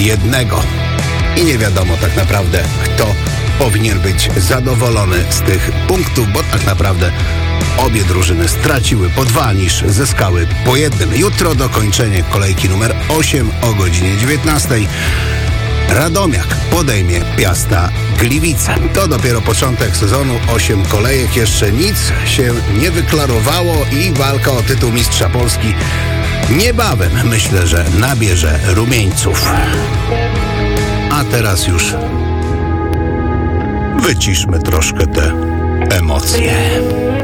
jednego. I nie wiadomo tak naprawdę, kto powinien być zadowolony z tych punktów, bo tak naprawdę obie drużyny straciły po 2, niż zyskały po 1. Jutro dokończenie kolejki numer 8 o godzinie 19. Radomiak podejmie Piasta Gliwice. To dopiero początek sezonu, 8 kolejek, jeszcze nic się nie wyklarowało i walka o tytuł mistrza Polski niebawem, myślę, że nabierze rumieńców. A teraz już wyciszmy troszkę te emocje.